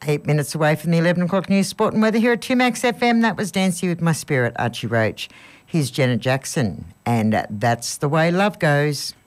8 minutes away from the 11 o'clock news, sport and weather here at 2Max FM. That was Dancing with My Spirit, Archie Roach. Here's Janet Jackson, and That's the Way Love Goes.